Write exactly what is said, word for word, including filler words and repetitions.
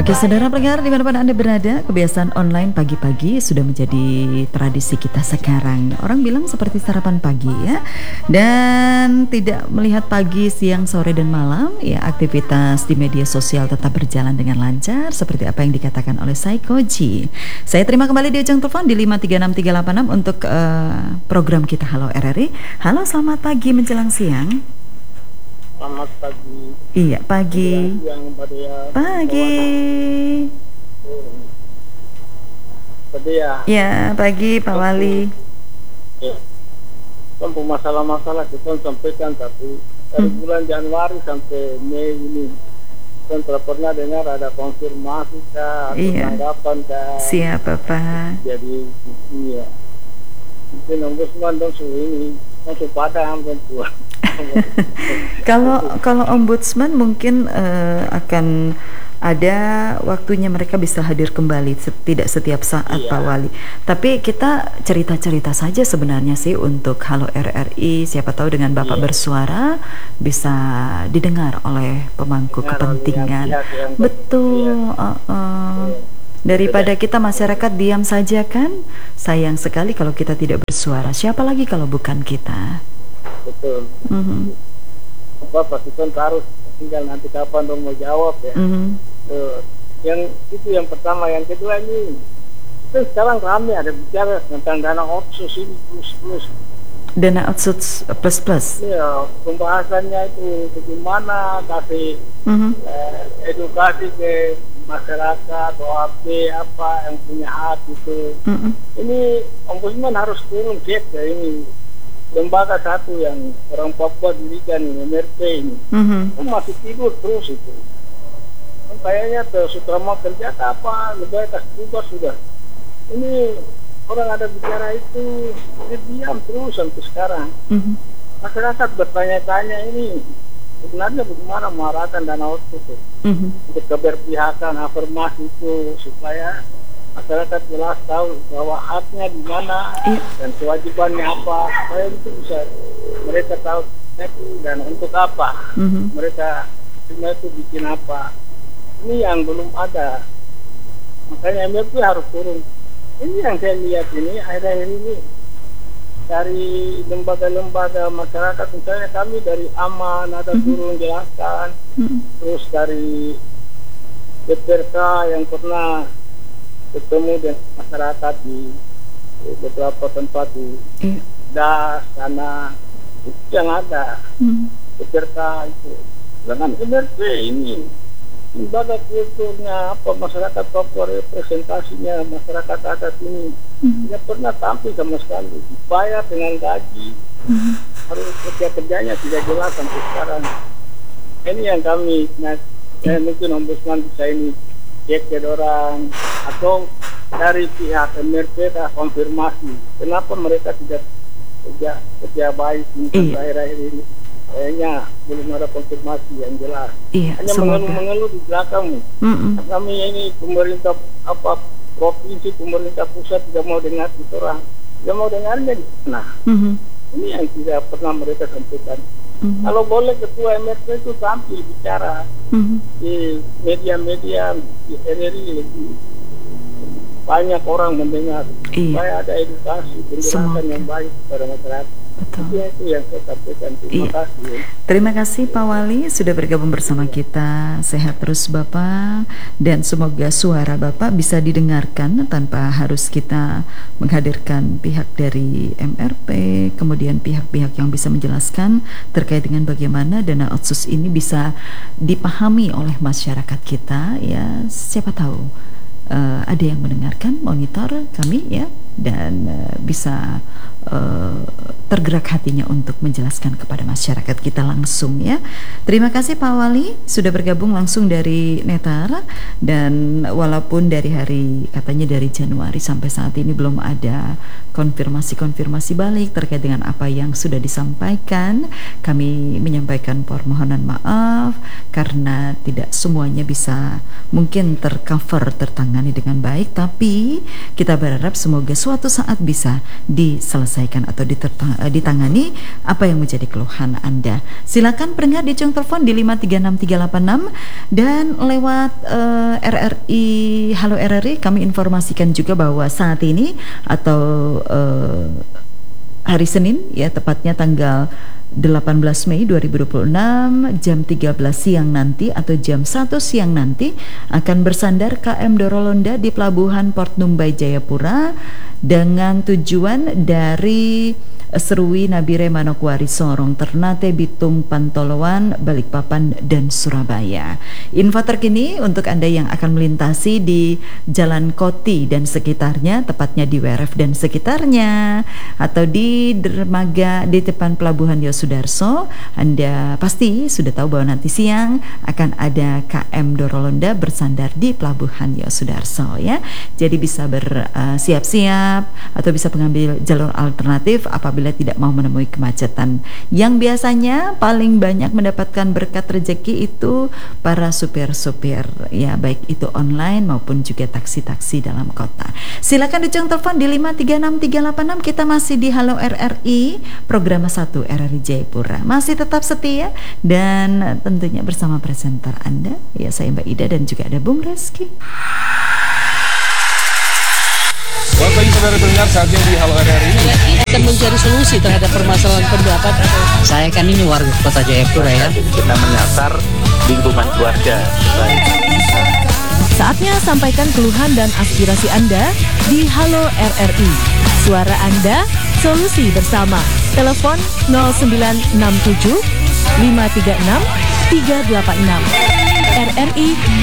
Oke, saudara pendengar dimanapun Anda berada, kebiasaan online pagi-pagi sudah menjadi tradisi kita sekarang. Orang bilang seperti sarapan pagi ya. Dan tidak melihat pagi, siang, sore, dan malam, ya aktivitas di media sosial tetap berjalan dengan lancar seperti apa yang dikatakan oleh Saikoji. Saya terima kembali di ujung telepon di lima tiga enam tiga delapan enam untuk uh, program kita Halo R R I. Halo, selamat pagi menjelang siang. Selamat pagi. Iya, pagi. Siang, pagi. Pagi ya. Ya, pagi Pak Wali. Ya. Kan masalah-masalah kita sampaikan, tapi dari hmm. bulan Januari sampai Mei ini kan tidak pernah dengar ada konfirmasi kah, atau iya. tanggapan kah. Siapa Pak? Jadi iya. Mungkin ombudsman dong ini masuk padang tentu. Kalau kalau ombudsman mungkin uh, akan ada waktunya mereka bisa hadir kembali, tidak setiap saat iya. Pak Wali. Tapi kita cerita-cerita saja sebenarnya sih untuk Halo R R I. Siapa tahu dengan Bapak iya. bersuara bisa didengar oleh pemangku dengar kepentingan. Betul. Iya. Uh -uh. Daripada kita masyarakat diam saja kan, sayang sekali kalau kita tidak bersuara. Siapa lagi kalau bukan kita? Betul. Mm-hmm. Apa pasti kan harus tinggal nanti kapan dong mau jawab ya. Mm-hmm. Tuh. Yang itu yang pertama, yang kedua ini itu sekarang ramai ada bicara tentang dana otsus ini plus plus. Dana otsus plus plus. Iya, pembahasannya itu bagaimana kasih mm-hmm. eh, edukasi ke masyarakat, O A P apa yang punya hak itu. Mm-hmm. Ini ombudsman harus turun cek ya ini. Lembaga satu yang orang Papua dirikan ini, M R P ini, mm-hmm. kan masih tidur terus itu. Kan kayaknya sudah mau kerja apa, lebih atas tugas sudah. Ini orang ada bicara itu, dia diam terus sampai sekarang. Mm-hmm. Masyarakat bertanya-tanya ini, sebenarnya bagaimana mengarahkan dana otsus itu, mm-hmm. untuk keberpihakan, afirmasi itu, supaya masyarakat jelas tahu bahwa haknya di mana iya. dan kewajibannya apa, supaya itu bisa mereka tahu dan untuk apa mm-hmm. mereka cuma itu bikin apa. Ini yang belum ada, makanya M R P harus turun. Ini yang saya lihat ini akhir-akhir ini dari lembaga-lembaga masyarakat, misalnya kami dari Aman ada mm-hmm. turun jelaskan, mm-hmm. terus dari B P R K yang pernah ketemu dengan masyarakat di, di beberapa tempat di iya. Das sana itu yang ada hmm. peserta itu. Dengan M R P ini lembaga kulturnya apa, masyarakat Papua representasinya masyarakat adat ini hmm. tidak pernah tampil sama sekali, dibayar dengan gaji hmm. harus kerja kerjanya tidak jelas sampai sekarang. Ini yang kami nah, ya, mungkin ombudsman bisa ini cek ke orang atau dari pihak M R P dah konfirmasi kenapa mereka tidak kerja kerja baik mungkin akhir-akhir ini. Kayaknya belum ada konfirmasi yang jelas. Iya, hanya mengeluh-mengeluh di belakang. Mm-mm. Kami ini pemerintah apa provinsi, pemerintah pusat tidak mau dengar kita orang, tidak mau dengarnya di sana. Mm-hmm. Ini yang tidak pernah mereka sampaikan. Mm-hmm. Kalau boleh ketua M R P itu tampil bicara mm-hmm. di media-media di R R I, banyak orang mendengar, iya. supaya ada edukasi penjelasan yang baik kepada masyarakat. Betul. Itu yang saya sampaikan. Terima iya. kasih. Terima kasih Pak Wali sudah bergabung bersama kita. Sehat terus Bapak, dan semoga suara Bapak bisa didengarkan tanpa harus kita menghadirkan pihak dari M R P, kemudian pihak-pihak yang bisa menjelaskan terkait dengan bagaimana dana otsus ini bisa dipahami oleh masyarakat kita. Ya, siapa tahu uh, ada yang mendengarkan, monitor kami ya, dan uh, bisa uh, tergerak hatinya untuk menjelaskan kepada masyarakat kita langsung ya. Terima kasih Pak Wali sudah bergabung langsung dari Netar, dan walaupun dari hari katanya dari Januari sampai saat ini belum ada konfirmasi-konfirmasi balik terkait dengan apa yang sudah disampaikan, kami menyampaikan permohonan maaf karena tidak semuanya bisa mungkin tercover, tertangani dengan baik, tapi kita berharap semoga suatu saat bisa diselesaikan atau ditangani apa yang menjadi keluhan Anda. Silakan pendengar di ujung telepon di lima tiga enam tiga delapan enam dan lewat uh, R R I Halo R R I kami informasikan juga bahwa saat ini atau uh, hari Senin ya tepatnya tanggal delapan belas Mei dua ribu dua puluh enam jam tiga belas siang nanti atau jam satu siang nanti akan bersandar K M Dorolonda di Pelabuhan Port Numbai Jayapura dengan tujuan dari Serui, Nabire, Manokwari, Sorong, Ternate, Bitung, Pantolowan, Balikpapan, dan Surabaya. Info terkini untuk Anda yang akan melintasi di Jalan Koti dan sekitarnya, tepatnya di W R F dan sekitarnya, atau di dermaga di depan Pelabuhan Yosudarso, Anda pasti sudah tahu bahwa nanti siang akan ada K M Dorolonda bersandar di Pelabuhan Yosudarso ya. Jadi bisa bersiap-siap uh, atau bisa mengambil jalur alternatif apabila tidak mau menemui kemacetan. Yang biasanya paling banyak mendapatkan berkat rezeki itu para supir-supir ya, baik itu online maupun juga taksi-taksi dalam kota. Silakan diceng telepon di lima tiga enam tiga delapan enam. Kita masih di Halo R R I, program satu R R I Jayapura. Masih tetap setia dan tentunya bersama presenter Anda ya, saya Mbak Ida dan juga ada Bung Reski. Selamat pagi saudara pendengar, saatnya di Halo R R I akan mencari solusi terhadap permasalahan pendapat. Saya kan ini warga kota Jayapura ya. Kita menyasar lingkungan keluarga. Saatnya sampaikan keluhan dan aspirasi Anda di Halo R R I. Suara Anda, solusi bersama. Telepon nol sembilan enam tujuh lima tiga enam tiga delapan enam. R R I